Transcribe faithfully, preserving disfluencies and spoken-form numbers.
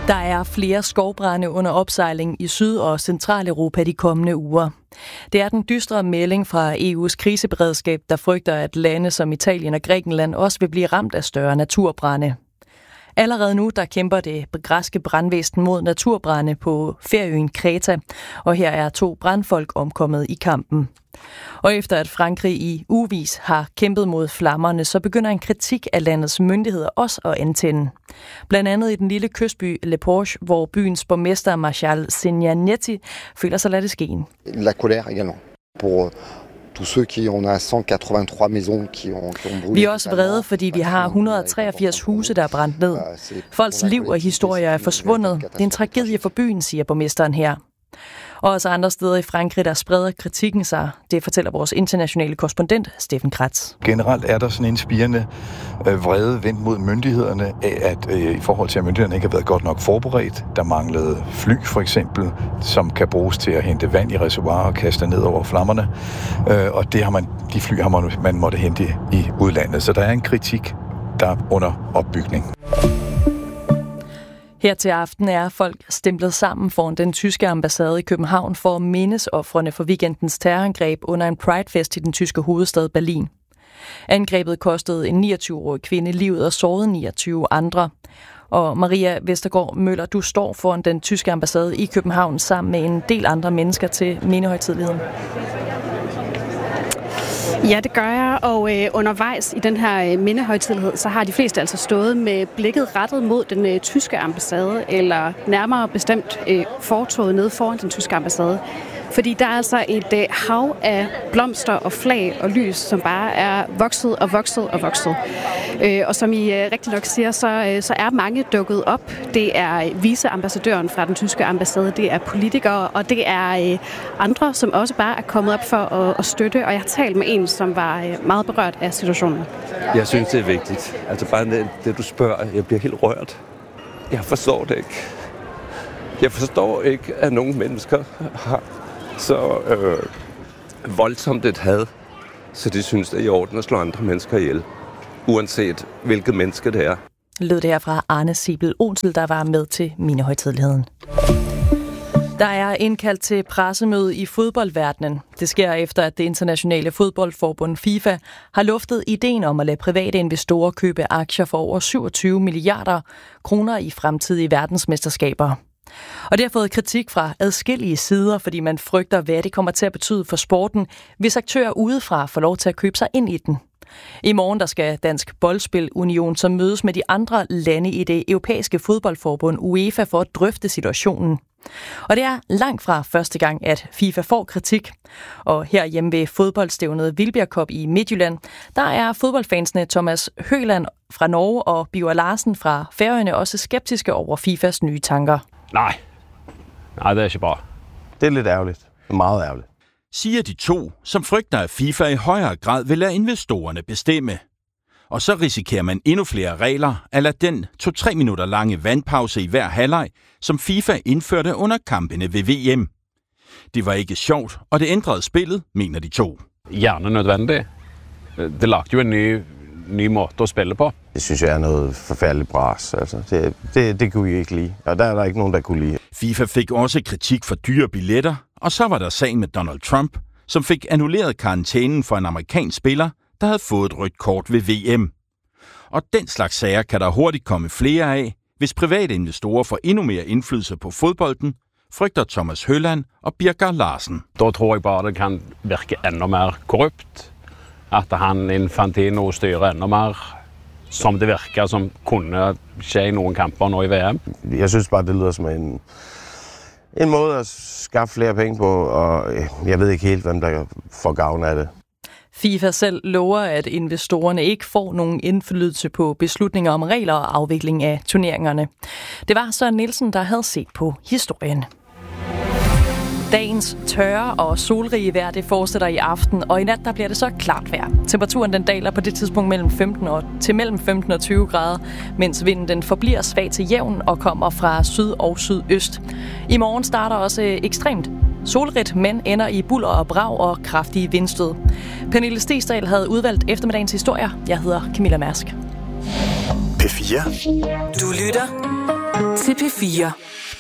Der er flere skovbrande under opsejling i Syd- og Centraleuropa de kommende uger. Det er den dystre melding fra E U's kriseberedskab, der frygter, at lande som Italien og Grækenland også vil blive ramt af større naturbrande. Allerede nu der kæmper det græske brandvæsen mod naturbrande på ferieøen Kreta, og her er to brandfolk omkommet i kampen. Og efter at Frankrig i ugevis har kæmpet mod flammerne, så begynder en kritik af landets myndigheder også at antænde. Blandt andet i den lille kystby Le Porche, hvor byens borgmester Marshal Signanetti føler sig ladt i skeen. La colère également pour tous ceux qui on a cent quatre-vingt-trois maisons qui ont qui ont brûlé. Vi er også vrede, fordi vi har et hundrede og treogfirs huse, der er brændt ned. Folks liv og historier er forsvundet. Det er en tragedie for byen, siger borgmesteren her. Og også andre steder i Frankrig, der spreder kritikken sig. Det fortæller vores internationale korrespondent, Steffen Kratz. Generelt er der sådan en spirende øh, vrede vendt mod myndighederne af, at øh, i forhold til, at myndighederne ikke har været godt nok forberedt. Der manglede fly, for eksempel, som kan bruges til at hente vand i reservoirer og kaste ned over flammerne. Øh, og det har man, de fly har man, man måtte hente i udlandet. Så der er en kritik, der er under opbygning. Her til aften er folk stemplet sammen foran den tyske ambassade i København for at mindes ofrene for weekendens terrorangreb under en Pride-fest i den tyske hovedstad Berlin. Angrebet kostede en niogtyve-årig kvinde livet og sårede niogtyve andre. Og Maria Vestergaard Møller, du står foran den tyske ambassade i København sammen med en del andre mennesker til mindehøjtideligheden. Ja, det gør jeg, og øh, undervejs i den her øh, mindehøjtidelighed, så har de fleste altså stået med blikket rettet mod den øh, tyske ambassade, eller nærmere bestemt øh, fortovet nede foran den tyske ambassade. Fordi der er altså et øh, hav af blomster og flag og lys, som bare er vokset og vokset og vokset. Øh, og som I øh, rigtig nok siger, så, øh, så er mange dukket op. Det er viceambassadøren fra den tyske ambassade, det er politikere, og det er øh, andre, som også bare er kommet op for at, at støtte. Og jeg har talt med en, som var øh, meget berørt af situationen. Jeg synes, det er vigtigt. Altså bare det, det du spørger, jeg bliver helt rørt. Jeg forstår det ikke. Jeg forstår ikke, at nogle mennesker har så øh, voldsomt et had, så de synes, det er i orden at slå andre mennesker ihjel, uanset hvilket menneske det er. Lød det her fra Arne Sibel Onsel, der var med til mindehøjtideligheden. Der er indkaldt til pressemøde i fodboldverdenen. Det sker efter, at det internationale fodboldforbund FIFA har luftet ideen om at lade private investorer købe aktier for over syvogtyve milliarder kroner i fremtidige verdensmesterskaber. Og det har fået kritik fra adskillige sider, fordi man frygter, hvad det kommer til at betyde for sporten, hvis aktører udefra får lov til at købe sig ind i den. I morgen der skal Dansk Boldspil Union så mødes med de andre lande i det europæiske fodboldforbund UEFA for at drøfte situationen. Og det er langt fra første gang, at FIFA får kritik. Og herhjemme ved fodboldstævnet Vildbjerg Cup i Midtjylland, der er fodboldfansene Thomas Høgland fra Norge og Biver Larsen fra Færøerne også skeptiske over FIFAs nye tanker. Nej, nej, det er ikke bra. Det er lidt ærgerligt. Meget ærgerligt. Siger de to, som frygter, at FIFA i højere grad vil lade investorerne bestemme. Og så risikerer man endnu flere regler, eller den to-tre minutter lange vandpause i hver halvleg, som FIFA indførte under kampene ved V M. Det var ikke sjovt, og det ændrede spillet, mener de to. Gjerne nødvendigt. Det lagde jo en ny, ny måde at spille på. Det synes jeg er noget forfærdeligt bras. Altså, det, det, det kunne vi ikke lide, og der er der ikke nogen, der kunne lide. FIFA fik også kritik for dyre billetter, og så var der sagen med Donald Trump, som fik annulleret karantænen for en amerikansk spiller, der havde fået et rødt kort ved V M. Og den slags sager kan der hurtigt komme flere af, hvis private investorer får endnu mere indflydelse på fodbolden, frygter Thomas Høgland og Birger Larsen. Da tror jeg bare, det kan virke endnu mere korrupt. At han Infantino styrer endnu mere, som det virker, som kunne ske i nogle kamper nå i V M. Jeg synes bare, det lyder som en, en måde at skaffe flere penge på, og jeg ved ikke helt, hvem der får gavn af det. FIFA selv lover, at investorerne ikke får nogen indflydelse på beslutninger om regler og afvikling af turneringerne. Det var Søren Nielsen, der havde set på historien. Dagens tørre og solrige vejr, det fortsætter i aften, og i nat der bliver det så klart vejr. Temperaturen den daler på det tidspunkt mellem femten og, til mellem femten og tyve grader, mens vinden den forbliver svag til jævn og kommer fra syd og sydøst. I morgen starter også ekstremt solrigt, men ender i bulder og brag og kraftige vindstød. Pernille Stegsdal havde udvalgt eftermiddagens historier. Jeg hedder Camilla Mærsk. P fire. Du lytter til P fire.